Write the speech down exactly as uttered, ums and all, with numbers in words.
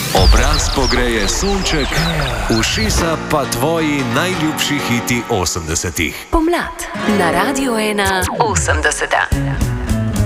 Obraz pogreje sonček, ušesa pa tvoji najljubši hiti osemdesetih. Pomlad na Radiu ena osemdeseta.